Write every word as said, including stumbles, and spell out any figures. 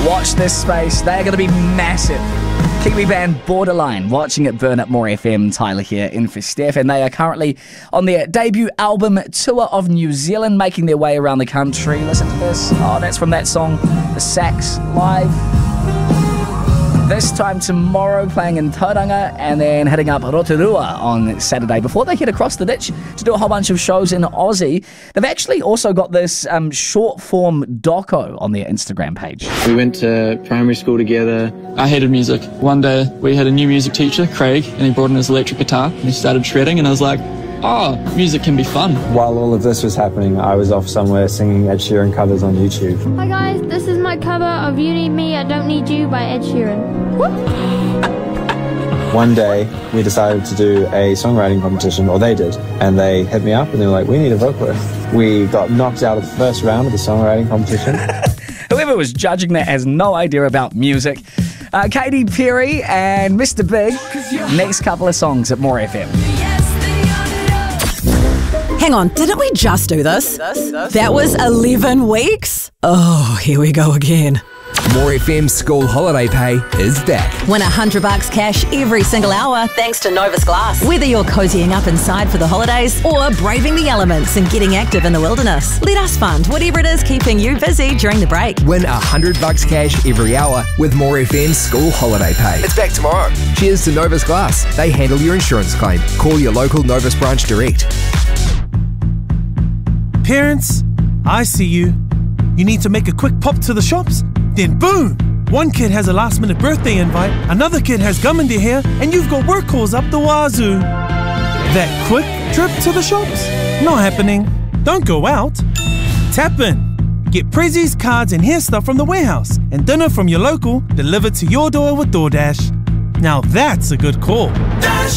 Watch this space. They are going to be massive. Kiwi band Borderline, watching it burn at More F M. Tyler here in for Steph, and they are currently on their debut album tour of New Zealand, making their way around the country. Listen to this. Oh, that's from that song, The Sax Live. This time tomorrow, playing in Tauranga, and then heading up Rotorua on Saturday before they head across the ditch to do a whole bunch of shows in Aussie. They've actually also got this um, short-form doco on their Instagram page. We went to primary school together. I hated music. One day we had a new music teacher, Craig, and he brought in his electric guitar and he started shredding, and I was like, oh, music can be fun. While all of this was happening, I was off somewhere singing Ed Sheeran covers on YouTube. Hi guys, this is my cover of You Need Me, I Don't Need You by Ed Sheeran. One day, we decided to do a songwriting competition, or they did, and they hit me up and they were like, we need a vocalist. We got knocked out of the first round of the songwriting competition. Whoever was judging that has no idea about music. Uh, Katy Perry and Mister Big, next couple of songs at More F M. Hang on, didn't we just do this? this, this? That was eleven weeks? Oh, here we go again. More F M School Holiday Pay is back. Win a hundred bucks cash every single hour thanks to Novus Glass. Whether you're cozying up inside for the holidays or braving the elements and getting active in the wilderness, let us fund whatever it is keeping you busy during the break. Win a hundred bucks cash every hour with More F M School Holiday Pay. It's back tomorrow. Cheers to Novus Glass. They handle your insurance claim. Call your local Novus branch direct. Parents, I see you. You need to make a quick pop to the shops? Then boom! One kid has a last minute birthday invite, another kid has gum in their hair, and you've got work calls up the wazoo. That quick trip to the shops? Not happening. Don't go out. Tap in. Get prezzies, cards, and hair stuff from the warehouse, and dinner from your local delivered to your door with DoorDash. Now that's a good call. Dash!